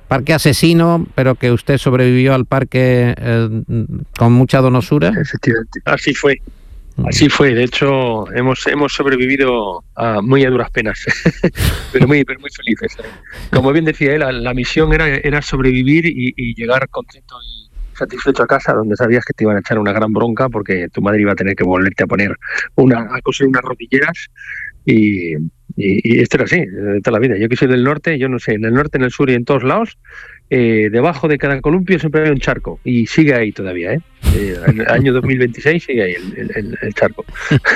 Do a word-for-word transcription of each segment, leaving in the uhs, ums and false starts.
parque asesino, pero que usted sobrevivió al parque eh, con mucha donosura. Efectivamente, así fue. Así fue, de hecho hemos hemos sobrevivido a muy a duras penas, pero muy pero muy felices. Como bien decía él, la, la misión era era sobrevivir y, y llegar contento y satisfecho a casa, donde sabías que te iban a echar una gran bronca porque tu madre iba a tener que volverte a poner una a coser unas rodilleras y, y, y esto era así, de toda la vida. Yo que soy del norte, yo no sé, en el norte, en el sur y en todos lados, eh, debajo de cada columpio siempre hay un charco y sigue ahí todavía, ¿eh? eh en el año dos mil veintiséis sigue ahí el, el, el charco.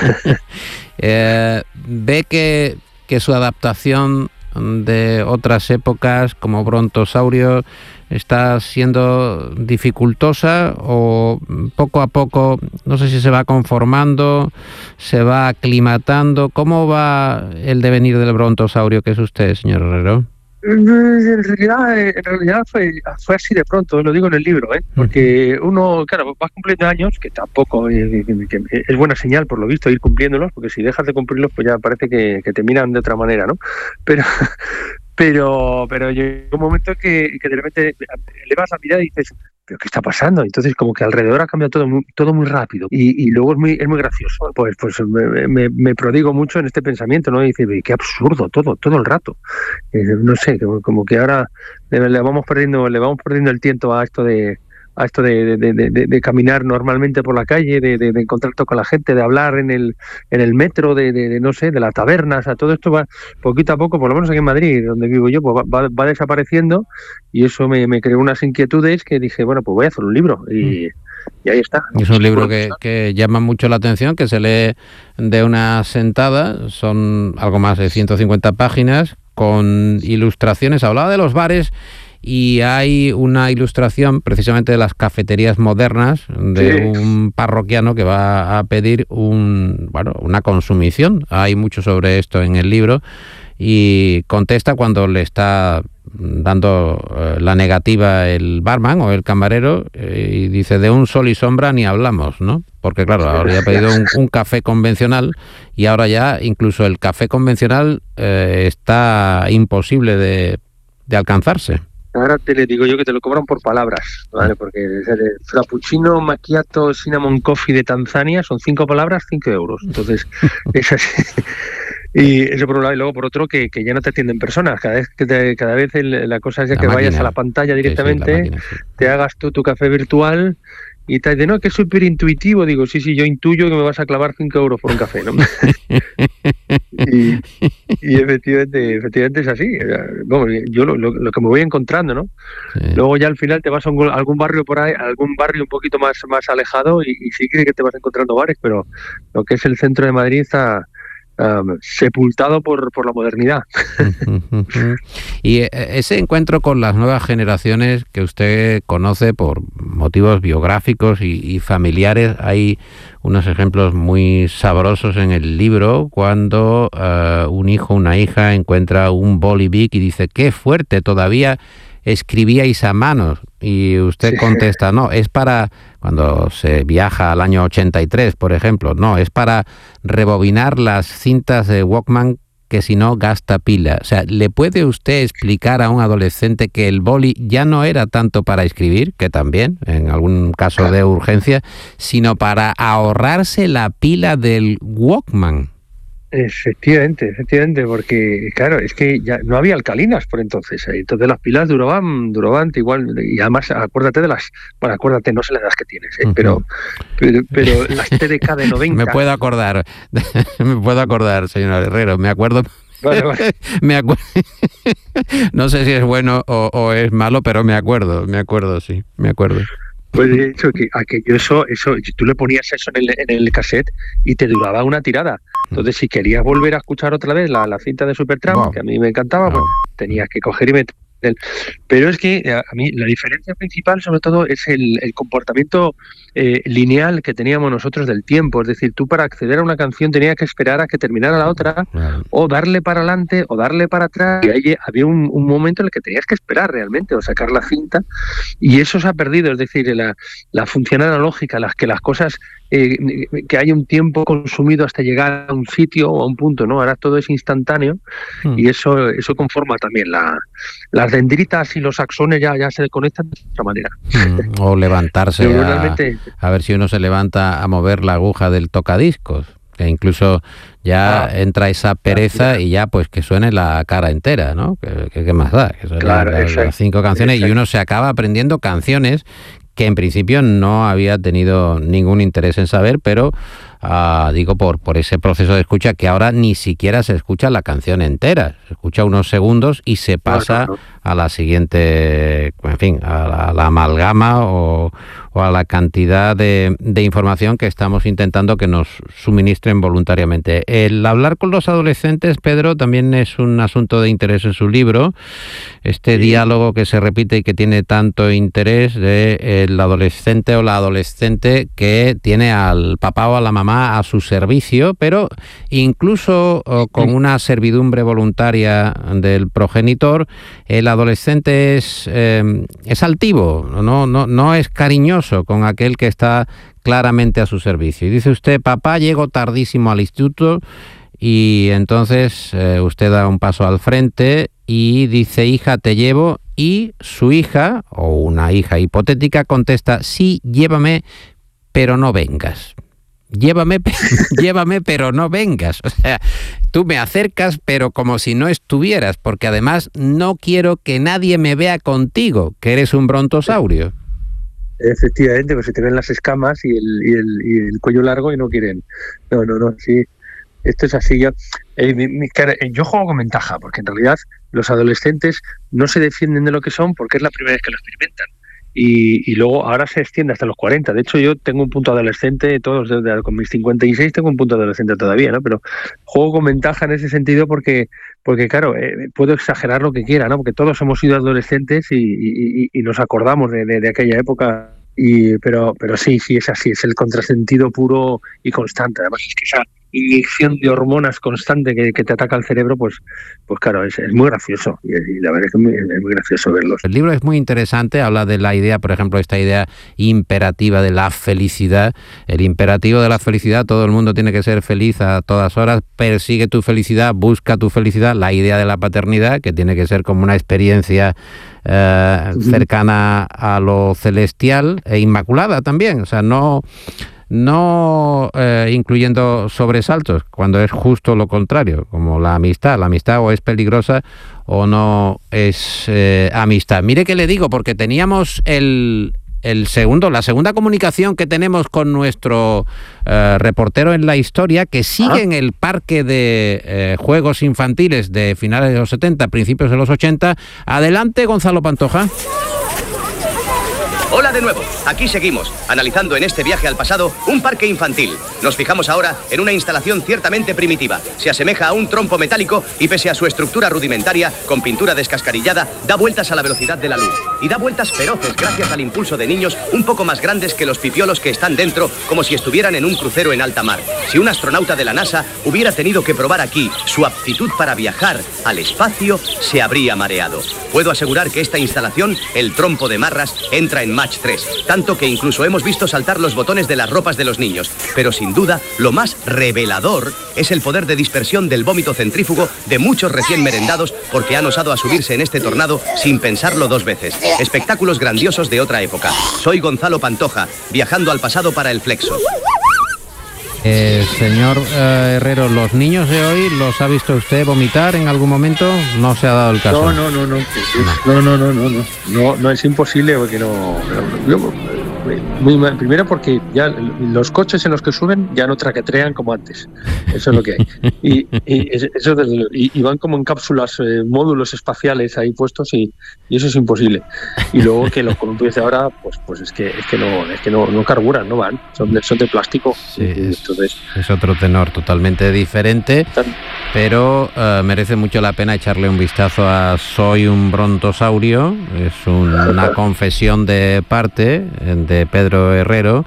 eh, ¿Ve que, que su adaptación de otras épocas como Brontosaurio está siendo dificultosa o poco a poco, no sé si se va conformando, se va aclimatando? ¿Cómo va el devenir del Brontosaurio que es usted, señor Herrero? En realidad, en realidad fue, fue así de pronto, lo digo en el libro, ¿eh? Porque uno, claro, vas cumpliendo años, que tampoco es, que es buena señal, por lo visto, ir cumpliéndolos, porque si dejas de cumplirlos, pues ya parece que, que te miran de otra manera, ¿no? Pero pero pero llega un momento que, que de repente elevas la mirada y dices, ¿pero qué está pasando? Entonces como que alrededor ha cambiado todo muy, todo muy rápido y, y luego es muy es muy gracioso. Pues pues me, me, me prodigo mucho en este pensamiento, ¿no? Y dice, qué absurdo todo, todo el rato. Eh, no sé, como, como que ahora le, le vamos perdiendo le vamos perdiendo el tiento a esto de a esto de, de, de, de, de caminar normalmente por la calle, de, de, de contacto con la gente, de hablar en el en el metro, de, de, de no sé, de las tabernas, o sea, todo esto va poquito a poco, por lo menos aquí en Madrid, donde vivo yo, pues va, va desapareciendo y eso me, me creó unas inquietudes que dije, bueno, pues voy a hacer un libro y, y ahí está. Es un libro que, que llama mucho la atención, que se lee de una sentada, son algo más de ciento cincuenta páginas, con ilustraciones. Hablaba de los bares y hay una ilustración precisamente de las cafeterías modernas de sí. un parroquiano que va a pedir un bueno una consumición. Hay mucho sobre esto en el libro y contesta cuando le está dando eh, la negativa el barman o el camarero eh, y dice, de un sol y sombra ni hablamos, ¿no? Porque claro, ahora ya ha pedido un, un café convencional y ahora ya incluso el café convencional eh, está imposible de, de alcanzarse. Ahora te le digo yo que te lo cobran por palabras, ¿vale? Porque el frappuccino, macchiato, cinnamon coffee de Tanzania son cinco palabras, cinco euros. Entonces, es así. Y eso por un lado, y luego por otro que, que ya no te atienden personas. Cada vez que te, cada vez el, la cosa es ya la que máquina. Vayas a la pantalla directamente, sí, sí, máquina, sí. Te hagas tú tu café virtual y te dice, no, que es súper intuitivo. Digo, sí, sí, yo intuyo que me vas a clavar cinco euros por un café, ¿no? y, y efectivamente, efectivamente es así. Bueno, yo lo, lo, lo que me voy encontrando, ¿no? Sí. Luego ya al final te vas a, un, a algún barrio por ahí, a algún barrio un poquito más, más alejado y, y sí que te vas encontrando bares, pero lo que es el centro de Madrid está Um, sepultado por, por la modernidad. Y ese encuentro con las nuevas generaciones que usted conoce por motivos biográficos y, y familiares, hay unos ejemplos muy sabrosos en el libro cuando uh, un hijo, una hija encuentra un bolivic y dice, qué fuerte, todavía escribíais a mano, y usted sí. contesta, no, es para, cuando se viaja al año ochenta y tres, por ejemplo, no, es para rebobinar las cintas de Walkman que si no gasta pila. O sea, ¿le puede usted explicar a un adolescente que el boli ya no era tanto para escribir, que también, en algún caso de urgencia, sino para ahorrarse la pila del Walkman? Efectivamente, efectivamente, porque claro, es que ya no había alcalinas por entonces, ¿eh? Entonces las pilas duraban, duraban igual, y además acuérdate de las, bueno, acuérdate, no sé la edad que tienes, ¿eh? uh-huh. pero, pero pero las T D K de noventa. Me puedo acordar, me puedo acordar, señor Herrero, me acuerdo. Vale, vale. me acuerdo. No sé si es bueno o, o es malo, pero me acuerdo, me acuerdo, sí, me acuerdo. Pues de hecho, que aquello, eso, eso, tú le ponías eso en el, en el cassette y te duraba una tirada. Entonces, si querías volver a escuchar otra vez la, la cinta de Supertramp, wow. que a mí me encantaba, wow. pues tenías que coger y meter. Pero es que a mí la diferencia principal, sobre todo, es el, el comportamiento eh, lineal que teníamos nosotros del tiempo. Es decir, tú para acceder a una canción tenías que esperar a que terminara la otra, wow. o darle para adelante o darle para atrás. Y ahí había un, un momento en el que tenías que esperar realmente o sacar la cinta. Y eso se ha perdido. Es decir, la, la función analógica, las que las cosas eh, que hay un tiempo consumido hasta llegar a un sitio o a un punto, ¿no? Ahora todo es instantáneo mm. y eso eso conforma también la, las dendritas y los axones ya, ya se conectan de otra manera. Mm, o levantarse a, realmente... a ver si uno se levanta a mover la aguja del tocadiscos, que incluso ya ah, entra esa pereza ah, y ya pues que suene la cara entera, ¿no? ¿Qué, qué más da? Que suene claro, las, las cinco canciones exacto. Y uno se acaba aprendiendo canciones que en principio no había tenido ningún interés en saber, pero uh, digo por, por ese proceso de escucha que ahora ni siquiera se escucha la canción entera, se escucha unos segundos y se pasa no, no, no. a la siguiente, en fin, a la, a la amalgama o, o a la cantidad de, de información que estamos intentando que nos suministren voluntariamente. El hablar con los adolescentes, Pedro, también es un asunto de interés en su libro, este sí. diálogo que se repite y que tiene tanto interés de el adolescente o la adolescente que tiene al papá o a la mamá a su servicio, pero incluso oh, con una servidumbre voluntaria del progenitor, el adolescente es, eh, es altivo, no, no, no es cariñoso con aquel que está claramente a su servicio. Y dice usted, papá, llego tardísimo al instituto, y entonces eh, usted da un paso al frente y dice, hija, te llevo, y su hija, o una hija hipotética, contesta, sí, llévame, pero no vengas. Llévame, llévame, pero no vengas. O sea, tú me acercas, pero como si no estuvieras, porque además no quiero que nadie me vea contigo, que eres un brontosaurio. Efectivamente, pues se te ven las escamas y el, y el, y el cuello largo y no quieren. No, no, no, sí. Esto es así. Yo, eh, mi, mi, yo juego con ventaja, porque en realidad los adolescentes no se defienden de lo que son porque es la primera vez que lo experimentan. Y, y luego ahora se extiende hasta los cuarenta. De hecho, yo tengo un punto adolescente, todos desde, con mis cincuenta y seis tengo un punto adolescente todavía, ¿no? Pero juego con ventaja en ese sentido porque, porque claro, eh, puedo exagerar lo que quiera, ¿no? Porque todos hemos sido adolescentes y, y, y nos acordamos de, de, de aquella época. Y, pero, pero sí, sí, es así, es el contrasentido puro y constante. Además, es que esa inyección de hormonas constante que, que te ataca al cerebro, pues, pues claro, es, es muy gracioso. Y, y la verdad es que es muy, es muy gracioso verlos. El libro es muy interesante, habla de la idea, por ejemplo, esta idea imperativa de la felicidad. El imperativo de la felicidad, todo el mundo tiene que ser feliz a todas horas, persigue tu felicidad, busca tu felicidad. La idea de la paternidad, que tiene que ser como una experiencia eh, cercana a lo celestial e inmaculada también, o sea, no... no eh, incluyendo sobresaltos, cuando es justo lo contrario, como la amistad. La amistad o es peligrosa o no es eh, amistad. Mire que le digo, porque teníamos el, el segundo, la segunda comunicación que tenemos con nuestro eh, reportero en la historia, que sigue ¿Ah? en el parque de eh, juegos infantiles de finales de los setenta, principios de los ochenta. Adelante, Gonzalo Pantoja. Hola de nuevo, aquí seguimos, analizando en este viaje al pasado un parque infantil. Nos fijamos ahora en una instalación ciertamente primitiva. Se asemeja a un trompo metálico y pese a su estructura rudimentaria, con pintura descascarillada, da vueltas a la velocidad de la luz. Y da vueltas feroces gracias al impulso de niños un poco más grandes que los pipiolos que están dentro, como si estuvieran en un crucero en alta mar. Si un astronauta de la NASA hubiera tenido que probar aquí su aptitud para viajar al espacio, se habría mareado. Puedo asegurar que esta instalación, el trompo de Marras, entra en Mach tres, tanto que incluso hemos visto saltar los botones de las ropas de los niños. Pero sin duda, lo más revelador es el poder de dispersión del vómito centrífugo de muchos recién merendados porque han osado a subirse en este tornado sin pensarlo dos veces. Espectáculos grandiosos de otra época. Soy Gonzalo Pantoja, viajando al pasado para el Flexo. Eh, señor eh, Herrero, ¿los niños de hoy los ha visto usted vomitar en algún momento? No se ha dado el caso. No, no, no, no. No, no, no, no, no. No, no es imposible porque no. Yo, muy mal. Primero porque ya los coches en los que suben ya no traquetrean como antes. Eso es lo que hay. Y, y, eso desde, y, y van como en cápsulas, eh, módulos espaciales ahí puestos y, y eso es imposible. Y luego que los columpios de ahora, pues, pues es que es que no, es que no, no carburan, no van, son de, son de plástico. Sí, entonces, es, es otro tenor totalmente diferente, pero uh, merece mucho la pena echarle un vistazo a Soy un brontosaurio. Es un, una confesión de parte de Pedro Herrero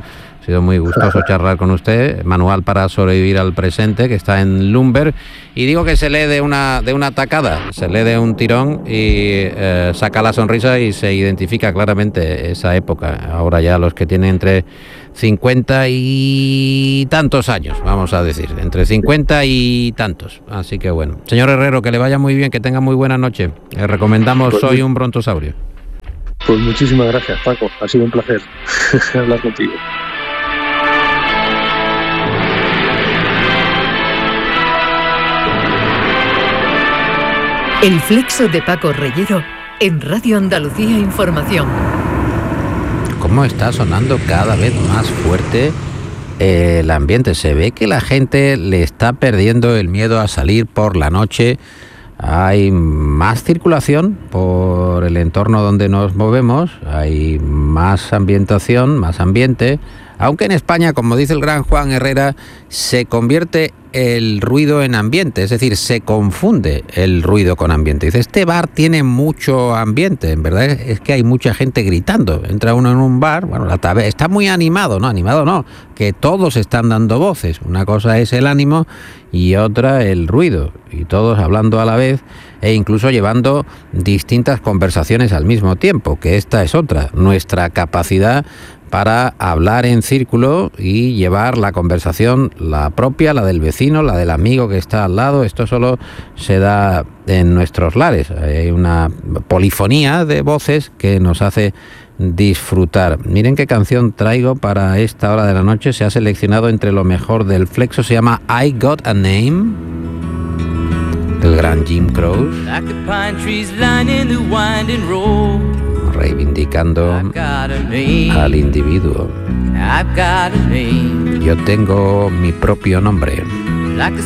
Ha sido muy gustoso charlar con usted. Manual para sobrevivir al presente, que está en Lumber. Y digo que se lee de una de una tacada, se lee de un tirón y eh, saca la sonrisa y se identifica claramente esa época. Ahora ya los que tienen entre cincuenta y tantos años, vamos a decir, entre cincuenta y tantos. Así que bueno, señor Herrero, que le vaya muy bien, que tenga muy buena noche. Le recomendamos Soy un brontosaurio. Pues muchísimas gracias, Paco. Ha sido un placer hablar contigo. El Flexo de Paco Reyero en Radio Andalucía Información. ¿Cómo está sonando cada vez más fuerte eh, el ambiente? Se ve que la gente le está perdiendo el miedo a salir por la noche. Hay más circulación por el entorno donde nos movemos, hay más ambientación, más ambiente, aunque en España, como dice el gran Juan Herrera, se convierte el ruido en ambiente, es decir, se confunde el ruido con ambiente. Dice, este bar tiene mucho ambiente, en verdad es que hay mucha gente gritando. Entra uno en un bar, bueno, la taberna está muy animado, no, animado no, que todos están dando voces. Una cosa es el ánimo y otra el ruido, y todos hablando a la vez e incluso llevando distintas conversaciones al mismo tiempo, que esta es otra, nuestra capacidad para hablar en círculo y llevar la conversación, la propia, la del vecino, la del amigo que está al lado. Esto solo se da en nuestros lares. Hay una polifonía de voces que nos hace disfrutar. Miren qué canción traigo para esta hora de la noche. Se ha seleccionado entre lo mejor del Flexo. Se llama I Got a Name, del gran Jim Croce, reivindicando al individuo. Yo tengo mi propio nombre.